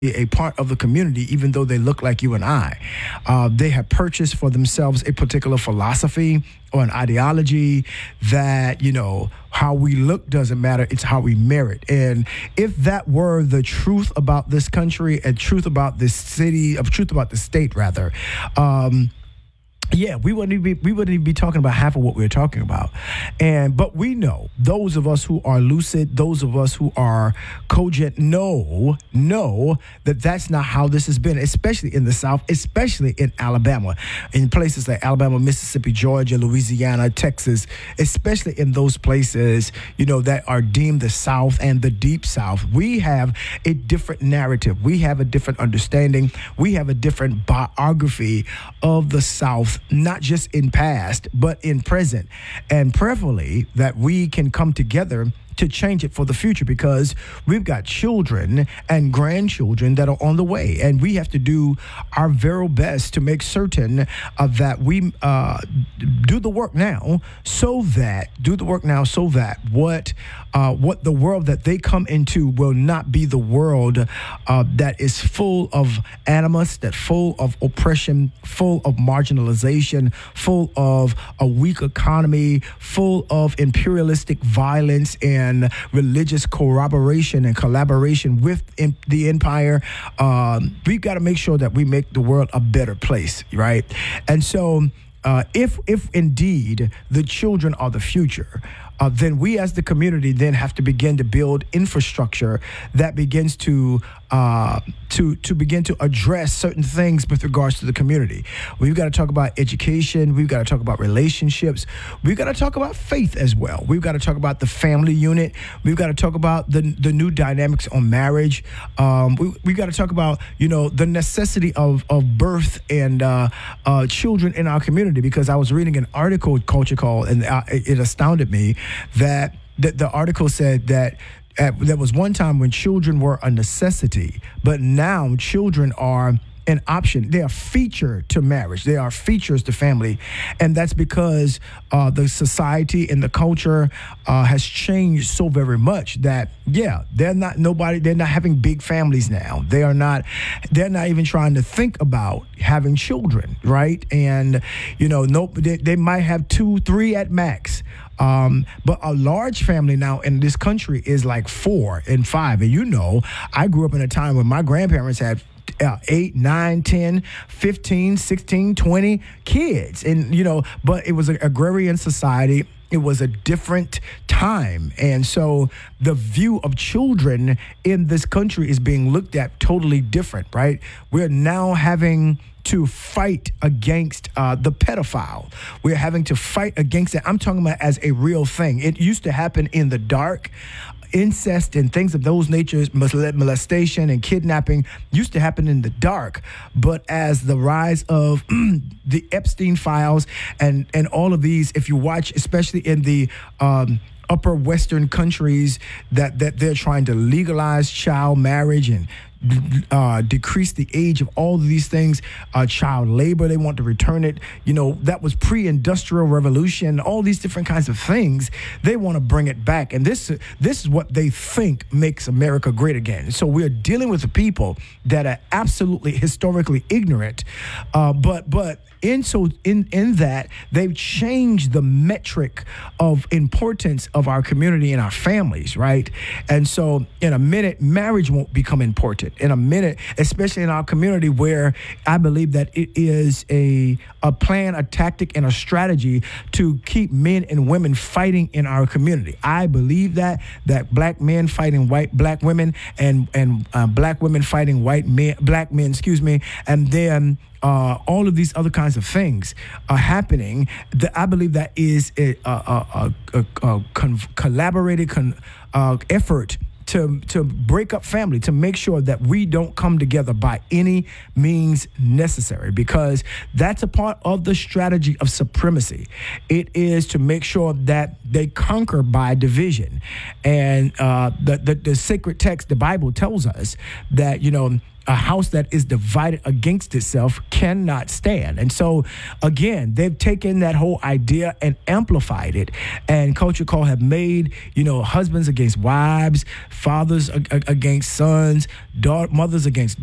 a part of the community, even though they look like you and I. They have purchased for themselves a particular philosophy or an ideology that, how we look doesn't matter. It's how we merit. And if that were the truth about this country and truth about this city, of truth about the state, rather, we wouldn't even be talking about half of what we're talking about. But we know, those of us who are lucid, those of us who are cogent know that that's not how this has been, especially in the South, especially in Alabama, in places like Alabama, Mississippi, Georgia, Louisiana, Texas, especially in those places, that are deemed the South and the Deep South. We have a different narrative. We have a different understanding. We have a different biography of the South, not just in past, but in present. And prayerfully that we can come together to change it for the future, because we've got children and grandchildren that are on the way, and we have to do our very best to make certain that we do the work now, so that what the world that they come into will not be the world that is full of animus, that full of oppression, full of marginalization, full of a weak economy, full of imperialistic violence and religious corroboration and collaboration with the empire. We've got to make sure that we make the world a better place, right? And so if indeed the children are the future, then we as the community then have to begin to build infrastructure that begins to begin to address certain things with regards to the community. We've got to talk about education. We've got to talk about relationships. We've got to talk about faith as well. We've got to talk about the family unit. We've got to talk about the new dynamics on marriage. We've got to talk about, the necessity of birth and children in our community, because I was reading an article, Culture Call, and it astounded me that the article said that there was one time when children were a necessity, but now children are an option. They are feature to marriage. They are features to family. And that's because the society and the culture has changed so very much that, they're not having big families now. They're not even trying to think about having children, right? And, they might have 2, 3 at max. But a large family now in this country is like 4 and 5. And I grew up in a time when my grandparents had 8, 9, 10, 15, 16, 20 kids. And, but it was an agrarian society. It was a different time. And so the view of children in this country is being looked at totally different, right? We're now having to fight against the pedophile. We're having to fight against it. I'm talking about as a real thing. It used to happen in the dark. Incest and things of those natures, molestation and kidnapping used to happen in the dark. But as the rise of the Epstein files and all of these, if you watch, especially in the upper Western countries that they're trying to legalize child marriage and decrease the age of all of these things, child labor, they want to return it. That was pre-industrial revolution, all these different kinds of things. They want to bring it back. And this is what they think makes America great again. So we're dealing with the people that are absolutely historically ignorant, but in that they've changed the metric of importance of our community and our families, right? And so in a minute, marriage won't become important. In a minute, especially in our community, where I believe that it is a plan, a tactic, and a strategy to keep men and women fighting in our community. I believe that black men fighting black women and black women fighting black men, and then all of these other kinds of things are happening. I believe that is a collaborated effort to break up family, to make sure that we don't come together by any means necessary, because that's a part of the strategy of supremacy. It is to make sure that they conquer by division. And the sacred text, the Bible, tells us that, a house that is divided against itself cannot stand. And so, again, they've taken that whole idea and amplified it. And Culture Call have made, husbands against wives, fathers against sons, mothers against